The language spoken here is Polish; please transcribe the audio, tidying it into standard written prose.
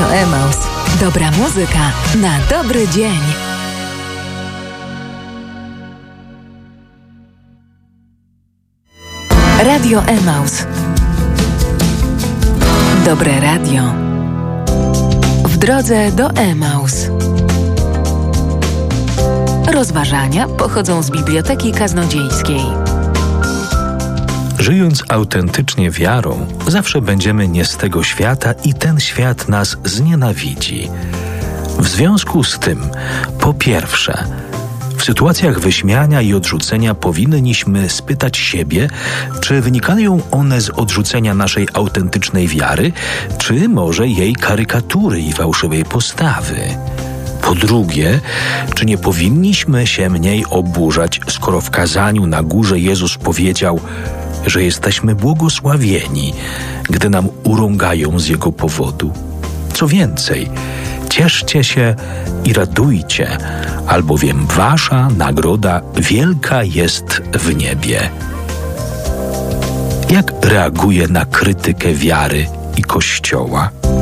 Radio Emaus. Dobra muzyka na dobry dzień. Radio Emaus. Dobre radio. W drodze do Emaus. Rozważania pochodzą z Biblioteki Kaznodziejskiej. Żyjąc autentycznie wiarą, zawsze będziemy nie z tego świata i ten świat nas znienawidzi. W związku z tym, po pierwsze, w sytuacjach wyśmiania i odrzucenia powinniśmy spytać siebie, czy wynikają one z odrzucenia naszej autentycznej wiary, czy może jej karykatury i fałszywej postawy. Po drugie, czy nie powinniśmy się mniej oburzać, skoro w kazaniu na górze Jezus powiedział, że jesteśmy błogosławieni, gdy nam urągają z Jego powodu. Co więcej, cieszcie się i radujcie, albowiem wasza nagroda wielka jest w niebie. Jak reaguje na krytykę wiary i Kościoła?